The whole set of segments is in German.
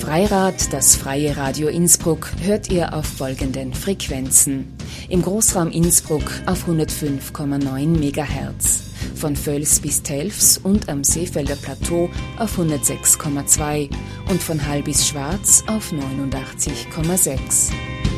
Freirad, das freie Radio Innsbruck, hört ihr auf folgenden Frequenzen. Im Großraum Innsbruck auf 105,9 MHz, von Völs bis Telfs und am Seefelder Plateau auf 106,2 und von Hall bis Schwarz auf 89,6.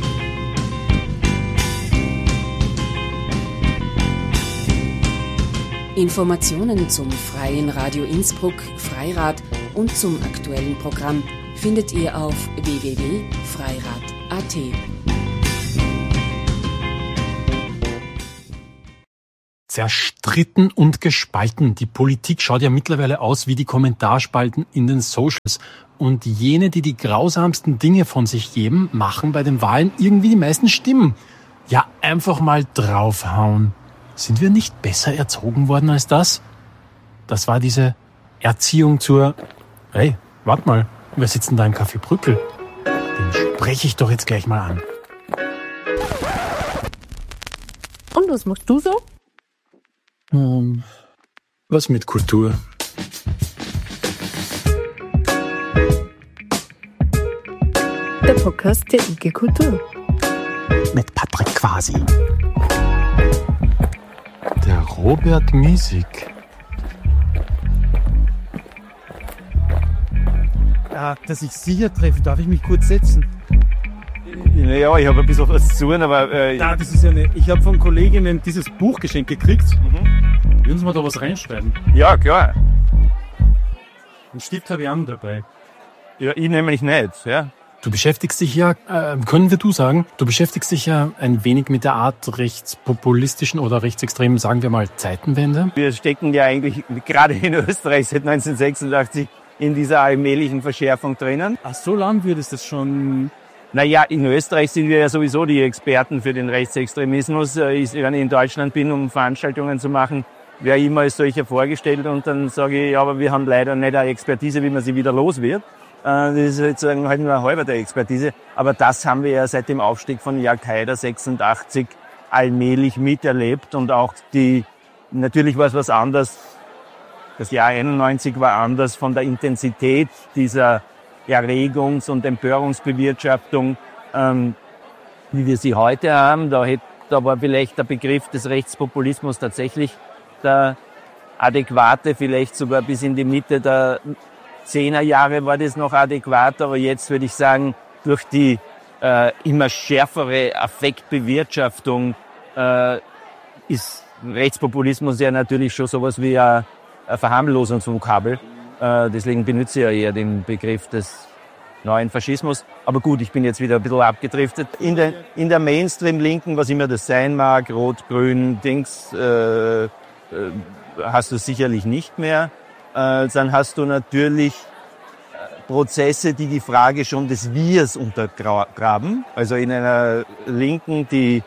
Informationen zum Freien Radio Innsbruck, Freirad und zum aktuellen Programm findet ihr auf www.freirad.at. Zerstritten und gespalten. Die Politik schaut ja mittlerweile aus wie die Kommentarspalten in den Socials. Und jene, die die grausamsten Dinge von sich geben, machen bei den Wahlen irgendwie die meisten Stimmen. Ja, einfach mal draufhauen. Sind wir nicht besser erzogen worden als das? Das war diese Erziehung zur... Hey, warte mal, wer sitzt denn da im Café Brückel? Den spreche ich doch jetzt gleich mal an. Und was machst du so? Was mit Kultur? Der Podcast der IG Kultur. Mit Patrick Quasi. Der Robert Miesig. Ja, dass ich Sie hier treffe, darf ich mich kurz setzen? Naja, ich habe ein bisschen was zu tun, aber... Ja, das ist ja nicht. Ich habe von Kolleginnen dieses Buch geschenkt gekriegt. Würden Sie mir da was reinschreiben? Ja, klar. Einen Stift habe ich auch noch dabei. Ja, ich nämlich nicht, ja. Du beschäftigst dich ja, können wir du sagen, du beschäftigst dich ja ein wenig mit der Art rechtspopulistischen oder rechtsextremen, sagen wir mal, Zeitenwende. Wir stecken ja eigentlich gerade in Österreich seit 1986 in dieser allmählichen Verschärfung drinnen. Ach, so lang wird es das schon... Naja, in Österreich sind wir ja sowieso die Experten für den Rechtsextremismus. Wenn ich in Deutschland bin, um Veranstaltungen zu machen, wäre ich immer als solcher vorgestellt und dann sage ich, ja, aber wir haben leider nicht eine Expertise, wie man sie wieder los wird. Das ist sozusagen halt nur ein halber der Expertise. Aber das haben wir ja seit dem Aufstieg von Jagd Haider 86 allmählich miterlebt und auch natürlich war es was anderes. Das Jahr 91 war anders von der Intensität dieser Erregungs- und Empörungsbewirtschaftung, wie wir sie heute haben. Da war vielleicht der Begriff des Rechtspopulismus tatsächlich der adäquate, vielleicht sogar bis in die Mitte der 10er Jahre war das noch adäquat, aber jetzt würde ich sagen, durch die immer schärfere Affektbewirtschaftung ist Rechtspopulismus ja natürlich schon sowas wie ein Verharmlosungsvokabel. Deswegen benutze ich ja eher den Begriff des neuen Faschismus. Aber gut, ich bin jetzt wieder ein bisschen abgedriftet. In der Mainstream-Linken, was immer das sein mag, Rot, Grün, Dings, hast du sicherlich nicht mehr. Dann hast du natürlich Prozesse, die Frage schon des Wirs untergraben. Also in einer Linken, die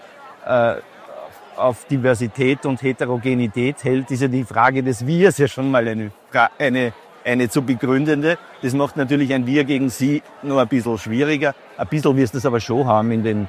auf Diversität und Heterogenität hält, ist ja die Frage des Wirs ja schon mal eine zu begründende. Das macht natürlich ein Wir gegen Sie nur ein bisschen schwieriger. Ein bisschen wirst du es aber schon haben in den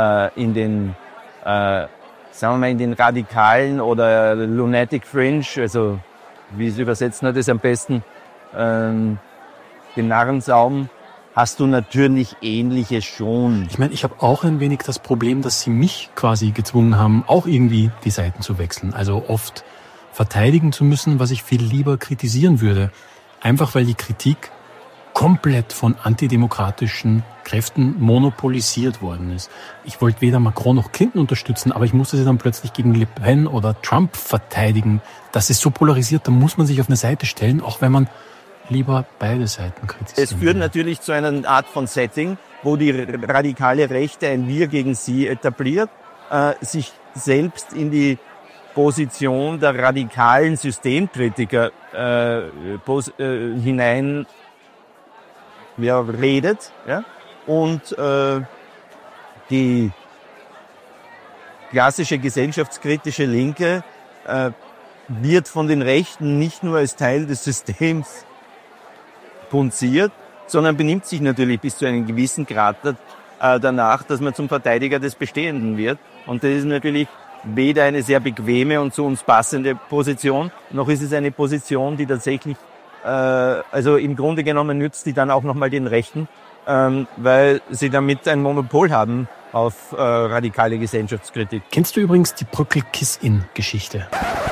Radikalen oder Lunatic Fringe, also wie es übersetzen hat, ist am besten den Narrensaum, hast du natürlich Ähnliches schon. Ich meine, ich habe auch ein wenig das Problem, dass sie mich quasi gezwungen haben, auch irgendwie die Seiten zu wechseln. Also oft verteidigen zu müssen, was ich viel lieber kritisieren würde. Einfach weil die Kritik komplett von antidemokratischen Kräften monopolisiert worden ist. Ich wollte weder Macron noch Clinton unterstützen, aber ich musste sie dann plötzlich gegen Le Pen oder Trump verteidigen. Das ist so polarisiert, da muss man sich auf eine Seite stellen, auch wenn man lieber beide Seiten kritisiert. Es führt natürlich zu einer Art von Setting, wo die radikale Rechte ein Wir gegen Sie etabliert, sich selbst in die Position der radikalen Systemkritiker hinein redet, ja? Und die klassische gesellschaftskritische Linke wird von den Rechten nicht nur als Teil des Systems punziert, sondern benimmt sich natürlich bis zu einem gewissen Grad danach, dass man zum Verteidiger des Bestehenden wird. Und das ist natürlich weder eine sehr bequeme und zu uns passende Position, noch ist es eine Position, die tatsächlich Also im Grunde genommen nützt die dann auch nochmal den Rechten, weil sie damit ein Monopol haben auf radikale Gesellschaftskritik. Kennst du übrigens die Bröckel-Kiss-In-Geschichte?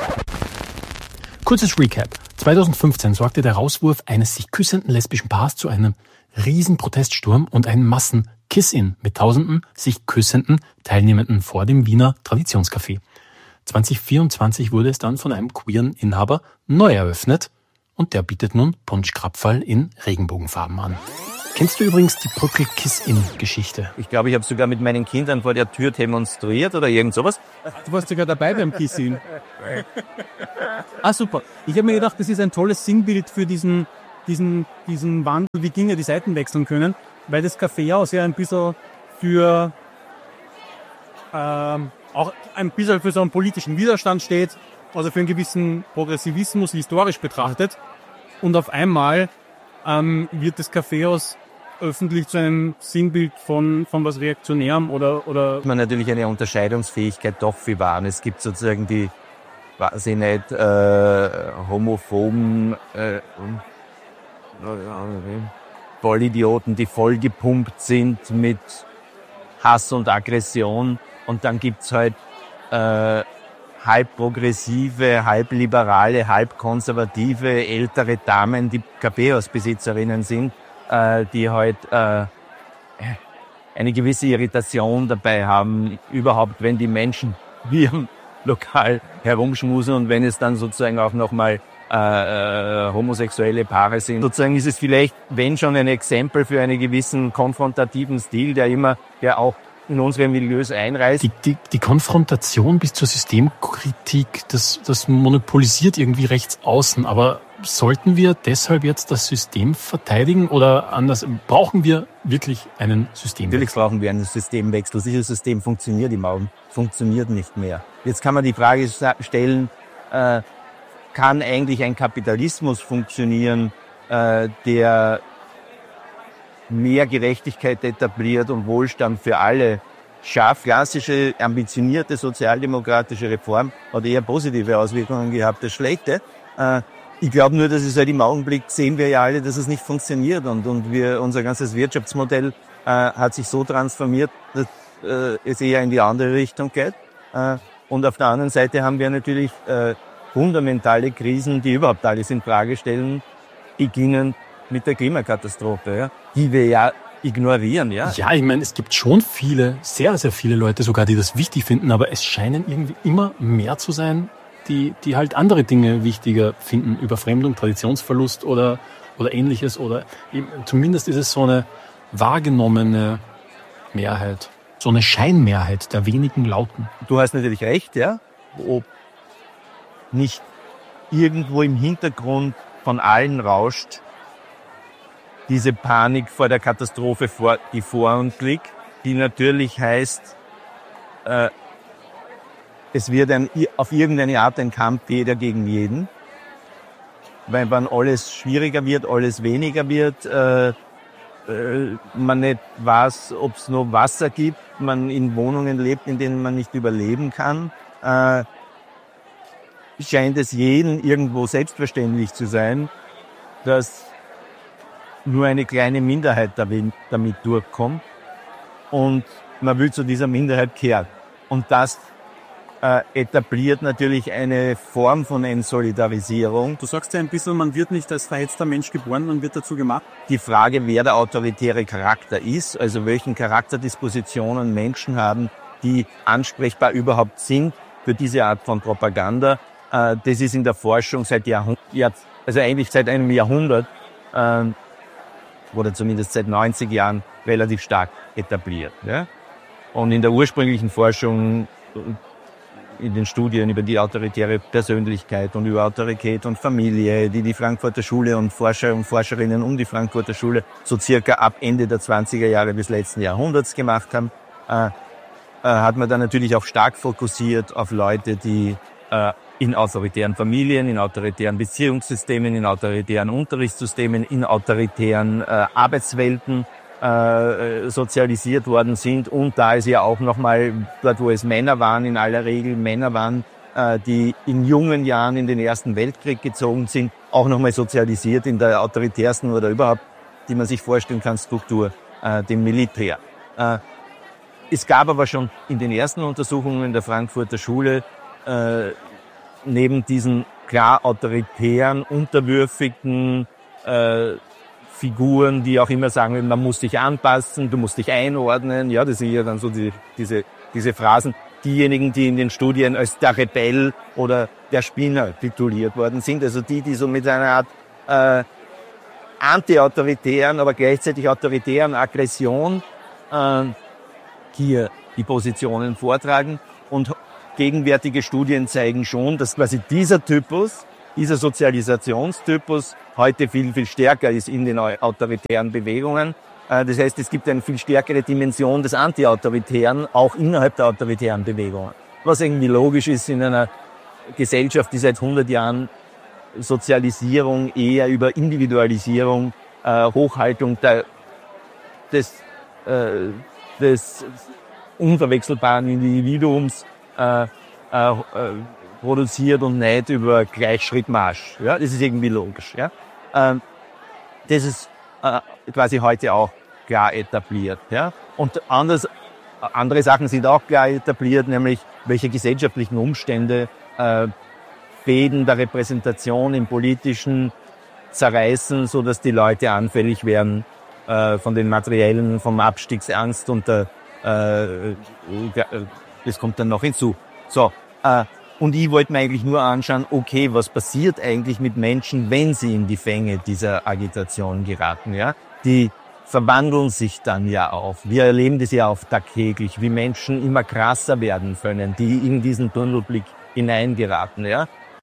Kurzes Recap. 2015 sorgte der Rauswurf eines sich küssenden lesbischen Paars zu einem riesen Proteststurm und einem Massen-Kiss-In mit tausenden sich küssenden Teilnehmenden vor dem Wiener Traditionscafé. 2024 wurde es dann von einem queeren Inhaber neu eröffnet und der bietet nun Punsch-Krapferl in Regenbogenfarben an. Kennst du übrigens die Bröckel-Kiss-In-Geschichte? Ich glaube, ich habe sogar mit meinen Kindern vor der Tür demonstriert oder irgend sowas. Du warst sogar dabei beim Kiss-In. Super. Ich habe mir gedacht, das ist ein tolles Sinnbild für diesen Wandel, wie Kinder die Seiten wechseln können, weil das Kaffeehaus ja ein bisschen für auch ein bisschen für so einen politischen Widerstand steht, also für einen gewissen Progressivismus historisch betrachtet. Und auf einmal wird das Kaffeehaus öffentlich zu einem Sinnbild von was Reaktionärem oder Man natürlich eine Unterscheidungsfähigkeit doch viel wahren. Es gibt sozusagen die, weiß ich nicht, homophoben Vollidioten, die vollgepumpt sind mit Hass und Aggression. Und dann gibt's halt halb progressive, halb liberale, halb konservative, ältere Damen, die Kaffeehausbesitzerinnen sind, die halt eine gewisse Irritation dabei haben, überhaupt, wenn die Menschen wie im Lokal herumschmusen und wenn es dann sozusagen auch nochmal homosexuelle Paare sind. Sozusagen ist es vielleicht, wenn schon, ein Exempel für einen gewissen konfrontativen Stil, der auch in unsere Milieus einreißt. Die Konfrontation bis zur Systemkritik, das monopolisiert irgendwie rechts außen. Aber sollten wir deshalb jetzt das System verteidigen oder anders? Brauchen wir wirklich einen Systemwechsel? Natürlich brauchen wir einen Systemwechsel. Dieses System funktioniert im Augenblick, funktioniert nicht mehr. Jetzt kann man die Frage stellen, kann eigentlich ein Kapitalismus funktionieren, der mehr Gerechtigkeit etabliert und Wohlstand für alle schafft? Klassische, ambitionierte sozialdemokratische Reform hat eher positive Auswirkungen gehabt als schlechte. Ich glaube nur, dass es halt im Augenblick sehen wir ja alle, dass es nicht funktioniert und unser ganzes Wirtschaftsmodell hat sich so transformiert, dass es eher in die andere Richtung geht. Und auf der anderen Seite haben wir natürlich fundamentale Krisen, die überhaupt alles in Frage stellen, beginnen mit der Klimakatastrophe, ja, die wir ja ignorieren, ja. Ja, ich meine, es gibt schon viele, sehr, sehr viele Leute sogar, die das wichtig finden, aber es scheinen irgendwie immer mehr zu sein, die halt andere Dinge wichtiger finden, Überfremdung, Traditionsverlust oder Ähnliches, oder eben, zumindest ist es so eine wahrgenommene Mehrheit, so eine Scheinmehrheit der wenigen Lauten. Du hast natürlich recht, ja, ob nicht irgendwo im Hintergrund von allen rauscht diese Panik vor der Katastrophe, die vor uns liegt, die natürlich heißt, es wird auf irgendeine Art ein Kampf jeder gegen jeden, weil wenn alles schwieriger wird, alles weniger wird, man nicht weiß, ob es noch Wasser gibt, man in Wohnungen lebt, in denen man nicht überleben kann, scheint es jedem irgendwo selbstverständlich zu sein, dass nur eine kleine Minderheit damit durchkommt und man will zu dieser Minderheit kehren. Und das etabliert natürlich eine Form von Entsolidarisierung. Du sagst ja ein bisschen, man wird nicht als verhetzter Mensch geboren, man wird dazu gemacht. Die Frage, wer der autoritäre Charakter ist, also welchen Charakterdispositionen Menschen haben, die ansprechbar überhaupt sind für diese Art von Propaganda, das ist in der Forschung seit eigentlich seit einem Jahrhundert, oder zumindest seit 90 Jahren relativ stark etabliert. Ja? Und in der ursprünglichen Forschung, in den Studien über die autoritäre Persönlichkeit und über Autorität und Familie, die Frankfurter Schule und Forscher und Forscherinnen um die Frankfurter Schule so circa ab Ende der 20er Jahre des letzten Jahrhunderts gemacht haben, hat man dann natürlich auch stark fokussiert auf Leute, die in autoritären Familien, in autoritären Beziehungssystemen, in autoritären Unterrichtssystemen, in autoritären Arbeitswelten sozialisiert worden sind. Und da es ja auch nochmal, dort wo es Männer waren, in aller Regel Männer waren, die in jungen Jahren in den Ersten Weltkrieg gezogen sind, auch nochmal sozialisiert in der autoritärsten oder überhaupt, die man sich vorstellen kann, Struktur, dem Militär. Es gab aber schon in den ersten Untersuchungen der Frankfurter Schule neben diesen klar autoritären, unterwürfigen Figuren, die auch immer sagen, man muss sich anpassen, du musst dich einordnen. Ja, das sind ja dann so diese Phrasen. Diejenigen, die in den Studien als der Rebell oder der Spinner tituliert worden sind, also die so mit einer Art anti-autoritären, aber gleichzeitig autoritären Aggression hier die Positionen vortragen. Und gegenwärtige Studien zeigen schon, dass quasi dieser Sozialisationstypus heute viel, viel stärker ist in den autoritären Bewegungen. Das heißt, es gibt eine viel stärkere Dimension des Anti-Autoritären, auch innerhalb der autoritären Bewegungen. Was irgendwie logisch ist in einer Gesellschaft, die seit 100 Jahren Sozialisierung eher über Individualisierung, Hochhaltung des unverwechselbaren Individuums produziert und nicht über Gleichschrittmarsch. Ja, das ist irgendwie logisch. Ja, das ist quasi heute auch klar etabliert. Ja, und andere Sachen sind auch klar etabliert, nämlich welche gesellschaftlichen Umstände Fäden der Repräsentation im Politischen zerreißen, so dass die Leute anfällig werden von den materiellen, vom Abstiegsangst und das kommt dann noch hinzu. So, und ich wollte mir eigentlich nur anschauen, okay, was passiert eigentlich mit Menschen, wenn sie in die Fänge dieser Agitation geraten, ja? Die verwandeln sich dann ja auch. Wir erleben das ja auch tagtäglich, wie Menschen immer krasser werden können, die in diesen Tunnelblick hineingeraten, ja?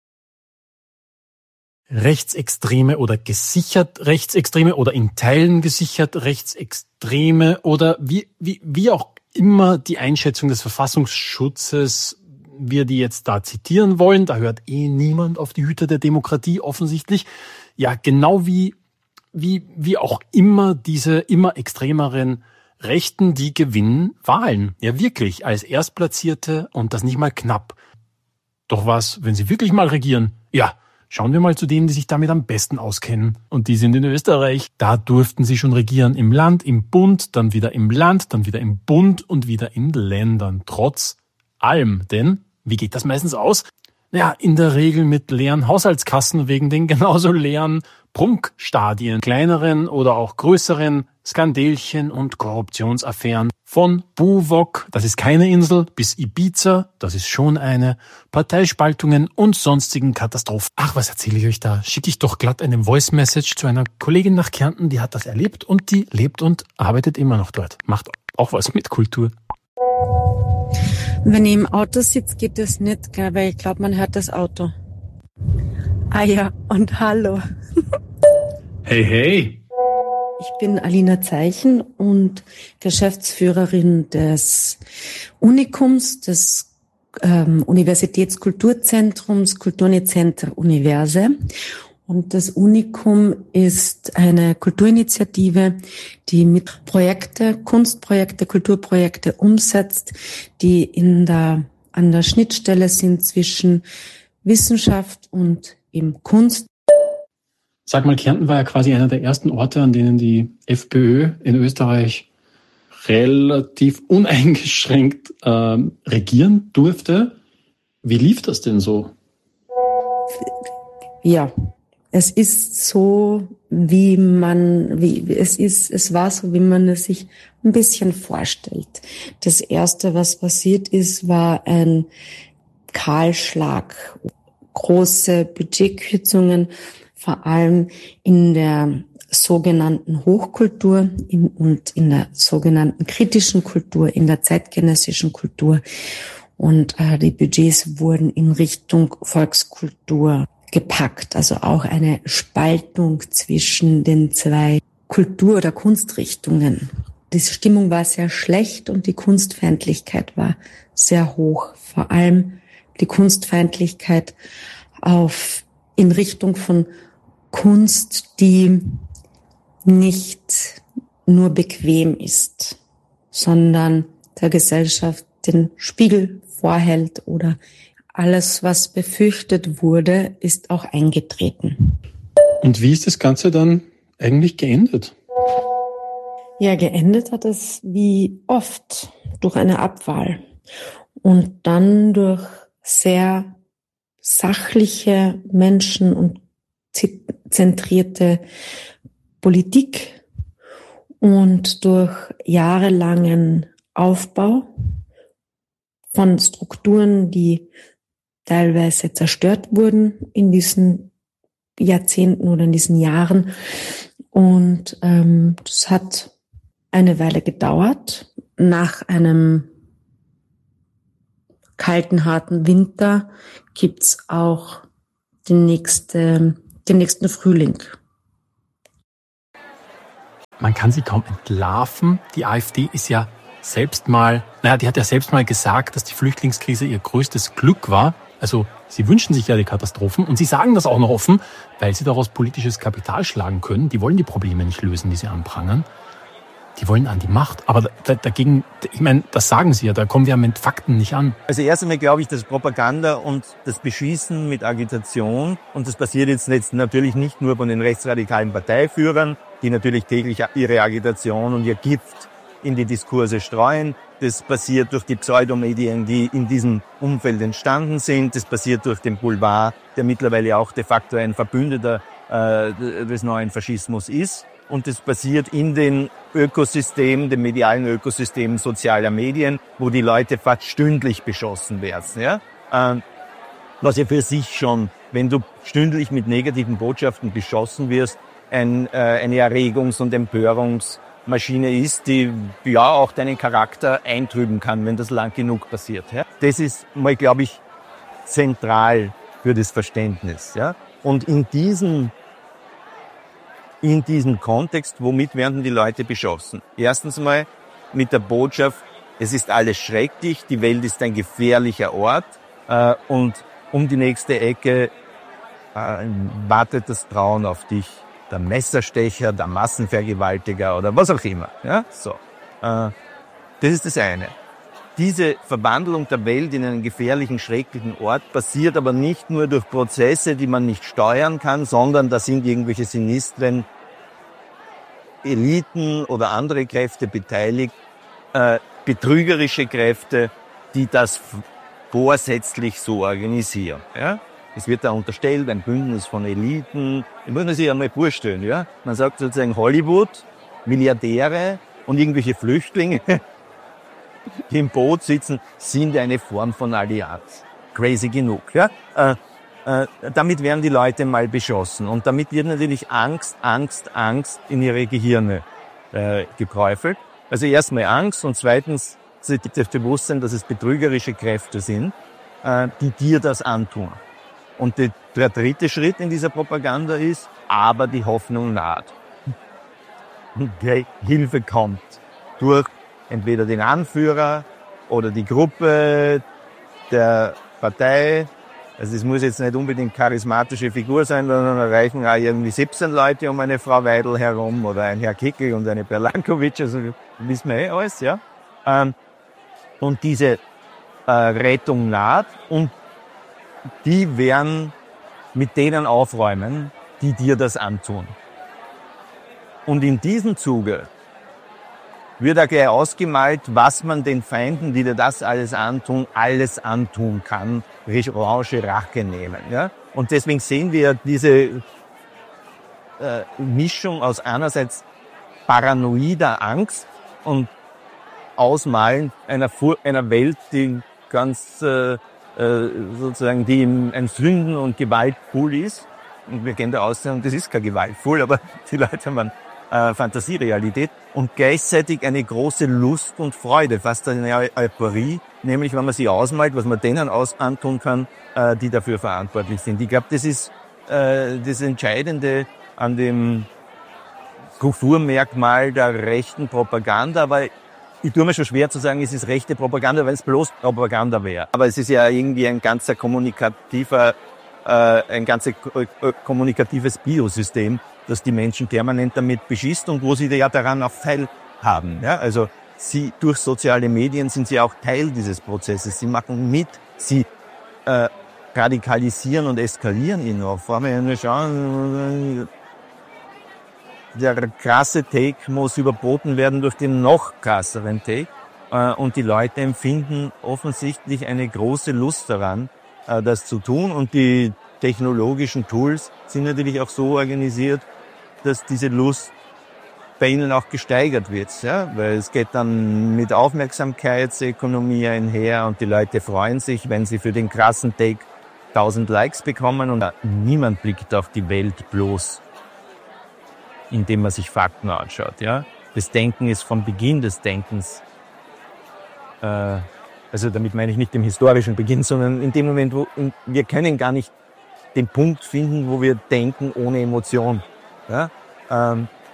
Rechtsextreme oder gesichert Rechtsextreme oder in Teilen gesichert Rechtsextreme oder wie auch immer die Einschätzung des Verfassungsschutzes wir die jetzt da zitieren wollen, da hört niemand auf die Hüter der Demokratie offensichtlich. Ja, genau wie auch immer diese immer extremeren Rechten, die gewinnen Wahlen. Ja, wirklich, als Erstplatzierte und das nicht mal knapp. Doch was, wenn sie wirklich mal regieren? Ja, schauen wir mal zu denen, die sich damit am besten auskennen. Und die sind in Österreich. Da durften sie schon regieren im Land, im Bund, dann wieder im Land, dann wieder im Bund und wieder in Ländern. Trotz allem. Denn, wie geht das meistens aus? Naja, in der Regel mit leeren Haushaltskassen wegen den genauso leeren Prunkstadien, kleineren oder auch größeren Skandelchen und Korruptionsaffären. Von Buwok, das ist keine Insel, bis Ibiza, das ist schon eine, Parteispaltungen und sonstigen Katastrophen. Ach, was erzähle ich euch da? Schicke ich doch glatt eine Voice-Message zu einer Kollegin nach Kärnten, die hat das erlebt und die lebt und arbeitet immer noch dort. Macht auch was mit Kultur. Wenn ich im Auto sitze, geht das nicht, gell, weil ich glaube, man hört das Auto. Ah ja, und hallo. Hey, hey. Ich bin Alina Zeichen und Geschäftsführerin des Unikums, des Universitätskulturzentrums Kulturcenter Universe. Und das Unikum ist eine Kulturinitiative, die mit Kunstprojekte, Kulturprojekte umsetzt, die an der Schnittstelle sind zwischen Wissenschaft und eben Kunst. Sag mal, Kärnten war ja quasi einer der ersten Orte, an denen die FPÖ in Österreich relativ uneingeschränkt regieren durfte. Wie lief das denn so? Ja, es ist so, es war so, wie man es sich ein bisschen vorstellt. Das Erste, was passiert ist, war ein Kahlschlag, große Budgetkürzungen, vor allem in der sogenannten Hochkultur und in der sogenannten kritischen Kultur, in der zeitgenössischen Kultur. Und die Budgets wurden in Richtung Volkskultur gepackt, also auch eine Spaltung zwischen den zwei Kultur- oder Kunstrichtungen. Die Stimmung war sehr schlecht und die Kunstfeindlichkeit war sehr hoch. Vor allem die Kunstfeindlichkeit in Richtung von Kunst, die nicht nur bequem ist, sondern der Gesellschaft den Spiegel vorhält oder alles, was befürchtet wurde, ist auch eingetreten. Und wie ist das Ganze dann eigentlich geendet? Ja, geendet hat es wie oft durch eine Abwahl und dann durch sehr sachliche Menschen- und zentrierte Politik und durch jahrelangen Aufbau von Strukturen, die teilweise zerstört wurden in diesen Jahrzehnten oder in diesen Jahren. Und das hat eine Weile gedauert. Nach einem kalten, harten Winter gibt's auch den nächsten Frühling. Man kann sie kaum entlarven. Die AfD ist ja die hat ja selbst mal gesagt, dass die Flüchtlingskrise ihr größtes Glück war. Also sie wünschen sich ja die Katastrophen und sie sagen das auch noch offen, weil sie daraus politisches Kapital schlagen können. Die wollen die Probleme nicht lösen, die sie anprangern. Die wollen an die Macht. Aber dagegen, ich meine, das sagen sie ja, da kommen wir mit Fakten nicht an. Also erst einmal glaube ich, dass Propaganda und das Beschießen mit Agitation, und das passiert jetzt natürlich nicht nur von den rechtsradikalen Parteiführern, die natürlich täglich ihre Agitation und ihr Gift in die Diskurse streuen. Das passiert durch die Pseudomedien, die in diesem Umfeld entstanden sind. Das passiert durch den Boulevard, der mittlerweile auch de facto ein Verbündeter des neuen Faschismus ist. Und das passiert in den Ökosystemen, dem medialen Ökosystem sozialer Medien, wo die Leute fast stündlich beschossen werden. Ja? Was ja für sich schon, wenn du stündlich mit negativen Botschaften beschossen wirst, eine Erregungs- und Empörungsmaschine ist, die ja auch deinen Charakter eintrüben kann, wenn das lang genug passiert. Ja? Das ist mal, glaube ich, zentral für das Verständnis. Ja? Und in diesem Kontext, womit werden die Leute beschossen? Erstens mal mit der Botschaft, es ist alles schrecklich, die Welt ist ein gefährlicher Ort und um die nächste Ecke wartet das Grauen auf dich. Der Messerstecher, der Massenvergewaltiger oder was auch immer. Ja? So. Das ist das eine. Diese Verwandlung der Welt in einen gefährlichen, schrecklichen Ort passiert aber nicht nur durch Prozesse, die man nicht steuern kann, sondern da sind irgendwelche sinistren Eliten oder andere Kräfte beteiligt, betrügerische Kräfte, die das vorsätzlich so organisieren. Ja? Es wird da unterstellt, ein Bündnis von Eliten. Das muss man sich einmal vorstellen. Ja? Man sagt sozusagen Hollywood, Milliardäre und irgendwelche Flüchtlinge, die im Boot sitzen, sind eine Form von Allianz. Crazy genug. Ja? Damit werden die Leute mal beschossen. Und damit wird natürlich Angst in ihre Gehirne geträufelt. Also erstmal Angst und zweitens das Bewusstsein, dass es betrügerische Kräfte sind, die dir das antun. Und der dritte Schritt in dieser Propaganda ist, aber die Hoffnung naht. Okay, Hilfe kommt durch entweder den Anführer oder die Gruppe der Partei. Also es muss jetzt nicht unbedingt charismatische Figur sein, sondern da reichen auch irgendwie 17 Leute um eine Frau Weidel herum oder ein Herr Kickl und eine Berlankovic, also wissen wir alles, ja. Und diese Rettung naht und die werden mit denen aufräumen, die dir das antun. Und in diesem Zuge wird auch gleich ausgemalt, was man den Feinden, die dir das alles antun kann, revanche Rache nehmen. Ja? Und deswegen sehen wir diese Mischung aus einerseits paranoider Angst und Ausmalen einer Welt, die ganz sozusagen die ein Sünden- und Gewaltpool ist. Und wir gehen da aus, und das ist kein Gewaltpool, aber die Leute haben Fantasierealität und gleichzeitig eine große Lust und Freude, fast eine Euphorie, nämlich wenn man sie ausmalt, was man denen antun kann, die dafür verantwortlich sind. Ich glaube, das ist das Entscheidende an dem Kulturmerkmal der rechten Propaganda, aber ich tue mir schon schwer zu sagen, es ist rechte Propaganda, weil es bloß Propaganda wäre. Aber es ist ja irgendwie ein ganzes kommunikatives Biosystem, das die Menschen permanent damit beschießt und wo sie ja daran auch teilhaben. Ja? Also durch soziale Medien sind sie auch Teil dieses Prozesses. Sie machen mit, sie radikalisieren und eskalieren ihn noch. Wenn wir schauen, der krasse Take muss überboten werden durch den noch krasseren Take. Und die Leute empfinden offensichtlich eine große Lust daran, das zu tun. Und die technologischen Tools sind natürlich auch so organisiert, dass diese Lust bei ihnen auch gesteigert wird. Ja? Weil es geht dann mit Aufmerksamkeitsökonomie einher und die Leute freuen sich, wenn sie für den krassen Take 1000 Likes bekommen. Und niemand blickt auf die Welt bloß, indem man sich Fakten anschaut. Ja? Das Denken ist vom Beginn des Denkens, also damit meine ich nicht dem historischen Beginn, sondern in dem Moment, wo wir können gar nicht den Punkt finden, wo wir denken ohne Emotion. Ja?